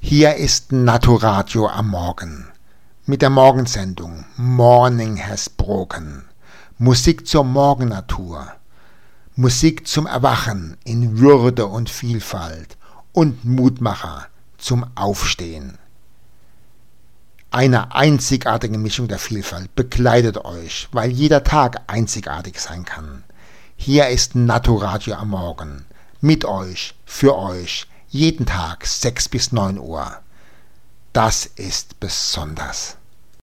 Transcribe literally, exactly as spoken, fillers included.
Hier ist Naturadio am Morgen mit der Morgensendung Morning has broken. Musik zur Morgennatur, Musik zum Erwachen in Würde und Vielfalt und Mutmacher zum Aufstehen. Eine einzigartige Mischung der Vielfalt begleitet euch, weil jeder Tag einzigartig sein kann. Hier ist Naturadio am Morgen, mit euch, für euch, jeden Tag sechs bis neun Uhr. Das ist besonders.